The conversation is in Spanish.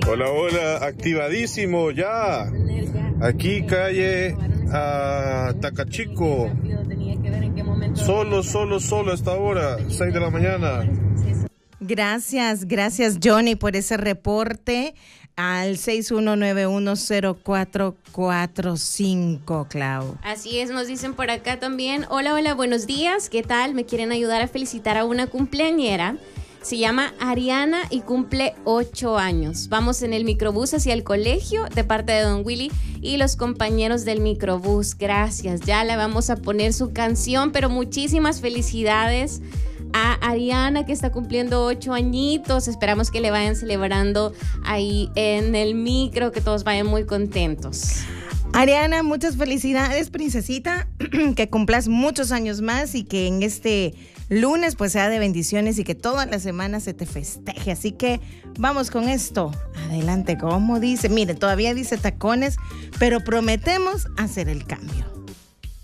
Hola, hola, activadísimo ya. Aquí calle Tacachico. Solo hasta ahora, 6 de la mañana. Gracias Johnny por ese reporte al 61910445, Clau. Así es, nos dicen por acá también. Hola, buenos días, ¿qué tal? Me quieren ayudar a felicitar a una cumpleañera. Se llama Ariana y cumple 8 años. Vamos en el microbús hacia el colegio de parte de Don Willy y los compañeros del microbús. Gracias, ya le vamos a poner su canción, pero muchísimas felicidades a Ariana, que está cumpliendo 8 añitos. Esperamos que le vayan celebrando ahí en el micro, que todos vayan muy contentos. Ariana, muchas felicidades, princesita, que cumplas muchos años más y que en este lunes pues sea de bendiciones y que toda la semana se te festeje. Así que vamos con esto. Adelante, como dice, mire, todavía dice tacones, pero prometemos hacer el cambio.